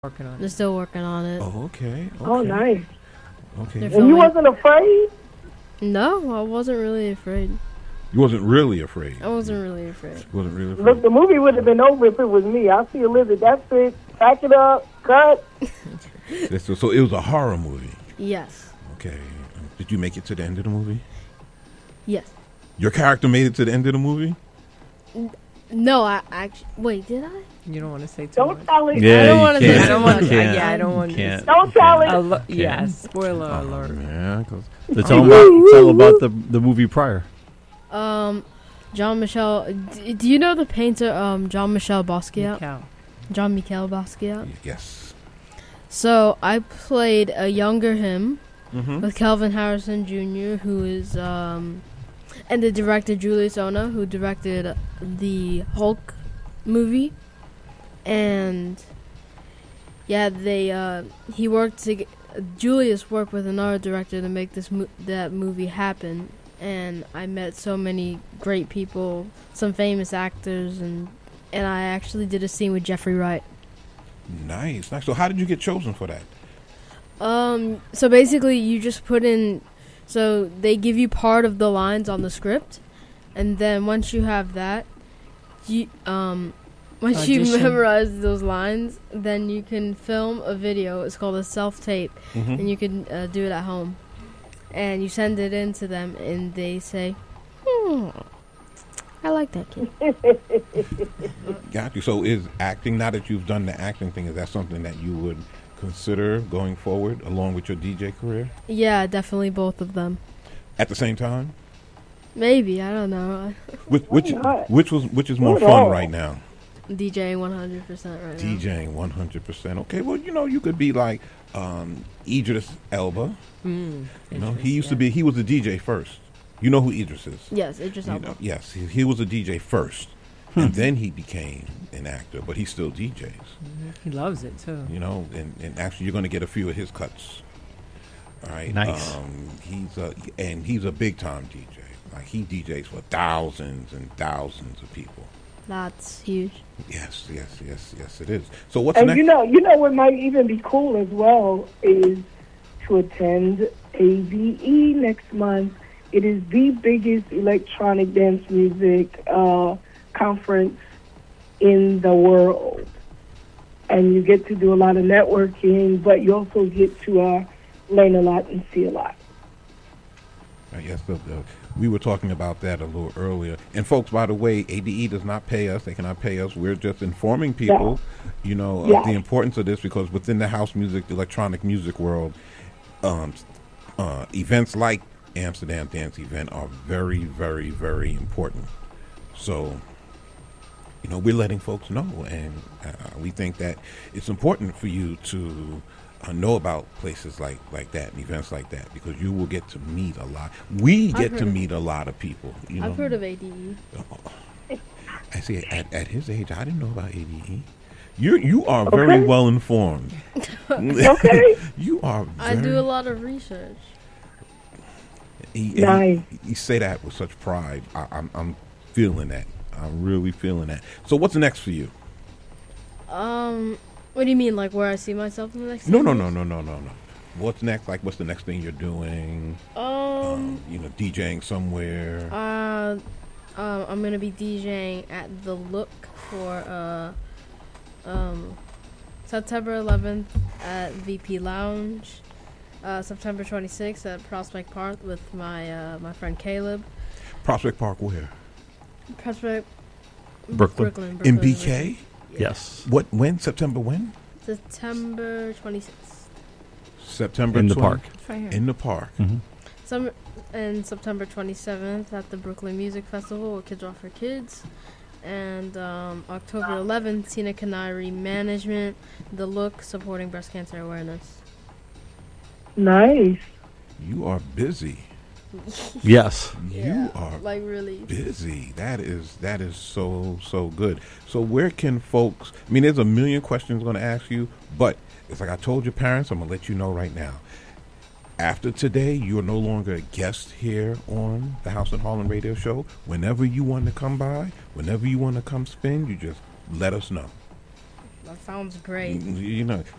Working on They're it. still working on it. Oh, okay. Oh, nice. Okay. They're And you wasn't afraid? No, I wasn't really afraid. You wasn't really afraid. I wasn't really afraid. You wasn't really afraid. Look, the movie would have been over if it was me. I see a lizard. That's it. Pack it up. Cut. So it was a horror movie. Yes. Okay. Did you make it to the end of the movie? Yes. Your character made it to the end of the movie? No, I actually. Wait, did I? You don't want to say too Don't much. tell it. I don't wanna say I too don't want. much. Yeah, I don't want. Can't. Don't tell it. Yeah, spoiler alert. Yeah, 'cause Tell about the movie prior. John Michel. Do you know the painter, John Michel Basquiat? Cow. John Michel Basquiat. yes. So I played a younger him Mm-hmm. with Calvin Harrison Jr., who is, and the director Julius Ona, who directed the Hulk movie. And yeah, he worked Julius worked with another director to make that movie happen. And I met so many great people, some famous actors, and I actually did a scene with Jeffrey Wright. Nice. So how did you get chosen for that? So basically you just put in, so they give you part of the lines on the script, and then once you have that, once you Audition. memorize those lines, then you can film a video. It's called a self-tape, Mm-hmm. and you can do it at home. And you send it in to them, and they say, I like that kid. Got you. So is acting, now that you've done the acting thing, is that something that you would consider going forward along with your DJ career Yeah, definitely both of them. at the same time? Maybe, I don't know. Which not? which is more Not at fun all. right now? DJing 100% right now. DJing 100%. Okay, well, you could be like Idris Elba. You know, he used to be. He was a DJ first. You know who Idris is? Yes, it just You helped. know, yes, he was a DJ first, and then he became an actor. But he still DJs. He loves it too. You know, and actually, you're going to get a few of his cuts. All right, Nice. He's a big time DJ. Like he DJs for thousands and thousands of people. That's huge. Yes, it is. So what's And next? you know what might even be cool as well is to attend AVE next month. It is the biggest electronic dance music conference in the world. And you get to do a lot of networking, but you also get to learn a lot and see a lot. Yes, we were talking about that a little earlier. And folks, by the way, ADE does not pay us. They cannot pay us. We're just informing people, of the importance of this, because within the house music, the electronic music world, events like Amsterdam Dance Event are very, very, very important. So, we're letting folks know, and we think that it's important for you to know about places like that and events like that, because you will get to meet a lot. We get to meet a lot of people. I've heard of ADE. I see. At his age, I didn't know about ADE. You are very well informed. Okay. You are. I do a lot of research. Nice. You say that with such pride. I'm feeling that. I'm really feeling that. So what's next for you? What do you mean, like where I see myself in the next? No. 10 years? What's next? Like, what's the next thing you're doing? DJing somewhere. I'm gonna be DJing at the Look for September 11th at VP Lounge, September 26th at Prospect Park with my friend Caleb. Prospect Park, where? Prospect Brooklyn. In BK? Yes. When? September when? September 26th. September In the 20 park. It's right here. In the park. Mm-hmm. And September 27th at the Brooklyn Music Festival with Kids Rock for Kids. And October 11th, Tina Canary Management, The Look, supporting breast cancer awareness. Nice. You are busy. Yes. You are like really busy. That is so good. So where can folks? I mean, there's a million questions I'm going to ask you, but it's like I told your parents. I'm going to let you know right now. After today, you are no longer a guest here on the House in Harlem Radio Show. Whenever you want to come by, whenever you want to come spin, you just let us know. That sounds great. You know,